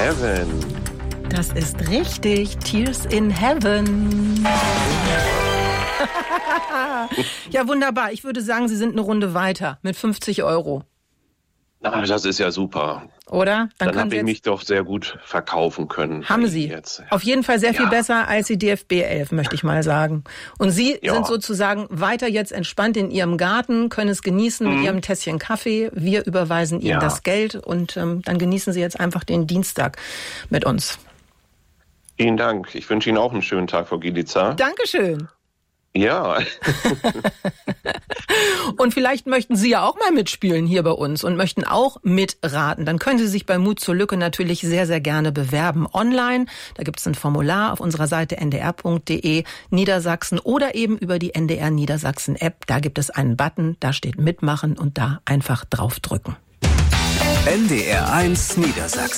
Heaven. Das ist richtig. Tears in Heaven. Ja, wunderbar. Ich würde sagen, Sie sind eine Runde weiter mit 50 €. Na, das ist ja super. Oder? Dann habe ich mich doch sehr gut verkaufen können. Haben Sie. Jetzt. Auf jeden Fall sehr viel besser als die DFB 11, möchte ich mal sagen. Und Sie sind sozusagen weiter jetzt entspannt in Ihrem Garten, können es genießen mit Ihrem Tässchen Kaffee. Wir überweisen Ihnen das Geld und dann genießen Sie jetzt einfach den Dienstag mit uns. Vielen Dank. Ich wünsche Ihnen auch einen schönen Tag, Frau Gielica. Dankeschön. Ja. Und vielleicht möchten Sie ja auch mal mitspielen hier bei uns und möchten auch mitraten. Dann können Sie sich bei Mut zur Lücke natürlich sehr, sehr gerne bewerben online. Da gibt es ein Formular auf unserer Seite ndr.de Niedersachsen oder eben über die NDR Niedersachsen App. Da gibt es einen Button, da steht Mitmachen und da einfach draufdrücken. NDR 1 Niedersachsen.